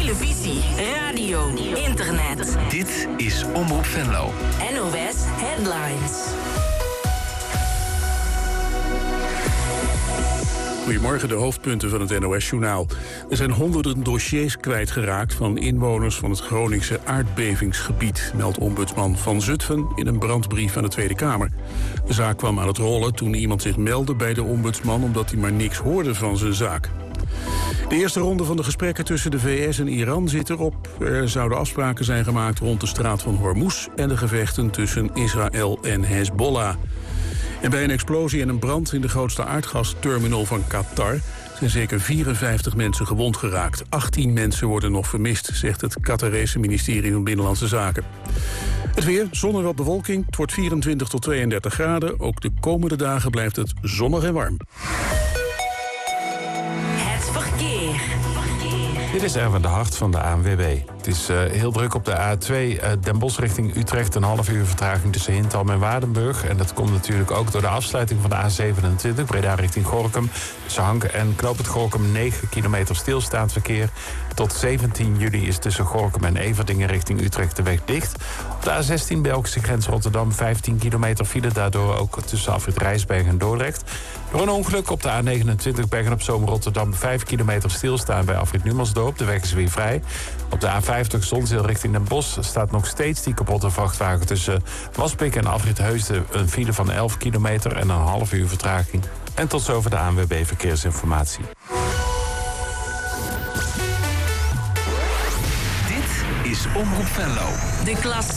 televisie, radio, internet. Dit is Omroep Venlo. NOS Headlines. Goedemorgen, de hoofdpunten van het NOS-journaal. Er zijn honderden dossiers kwijtgeraakt van inwoners van het Groningse aardbevingsgebied, meldt ombudsman Van Zutphen in een brandbrief aan de Tweede Kamer. De zaak kwam aan het rollen toen iemand zich meldde bij de ombudsman omdat hij maar niks hoorde van zijn zaak. De eerste ronde van de gesprekken tussen de VS en Iran zit erop. Er zouden afspraken zijn gemaakt rond de straat van Hormuz en de gevechten tussen Israël en Hezbollah. En bij een explosie en een brand in de grootste aardgasterminal van Qatar zijn zeker 54 mensen gewond geraakt. 18 mensen worden nog vermist, zegt het Qatarese ministerie van Binnenlandse Zaken. Het weer, zon en wat bewolking. Het wordt 24 tot 32 graden. Ook de komende dagen blijft het zonnig en warm. Het verkeer. Dit is Erwin de Hart van de ANWB. Het is heel druk op de A2 Den Bosch richting Utrecht. Een half uur vertraging tussen Hintham en Waardenburg. En dat komt natuurlijk ook door de afsluiting van de A27... Breda richting Gorinchem. Tussen Hank en Knoop het Gorinchem 9 kilometer stilstaand verkeer. Tot 17 juli is tussen Gorinchem en Everdingen richting Utrecht de weg dicht. Op de A16 Belgische grens Rotterdam 15 kilometer file. Daardoor ook tussen afrit Rijsberg en Dordrecht. Door een ongeluk op de A29 Bergen-op-Zoom Rotterdam 5 kilometer stilstaan bij afrit Numansdorp. De weg is weer vrij. Op de A50 Zonzeel richting Den Bosch staat nog steeds die kapotte vrachtwagen tussen Waspik en afrit Heusden. Een file van 11 kilometer en een half uur vertraging. En tot zover de ANWB Verkeersinformatie. Dit is Omroep Venlo. De klas